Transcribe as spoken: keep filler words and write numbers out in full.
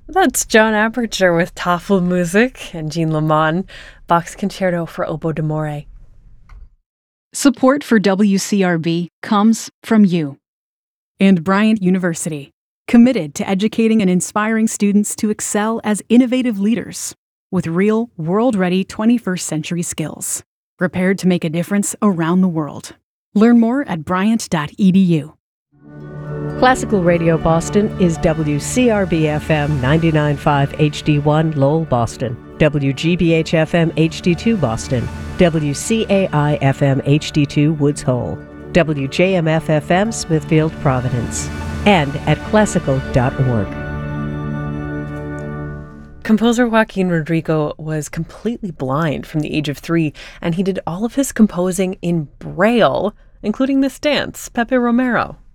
That's John Aperture with Tafelmusik and Jean Lamont, Bach's Concerto for Oboe d'Amore. Support for W C R B comes from you. And Bryant University, committed to educating and inspiring students to excel as innovative leaders with real, world-ready twenty-first century skills, prepared to make a difference around the world. Learn more at bryant dot e d u. Classical Radio Boston is W C R B F M ninety-nine point five H D one Lowell, Boston, W G B H F M H D two Boston, W C A I F M H D two Woods Hole, W J M F F M Smithfield, Providence, and at classical dot org. Composer Joaquin Rodrigo was completely blind from the age of three, and he did all of his composing in Braille, including this dance, Pepe Romero.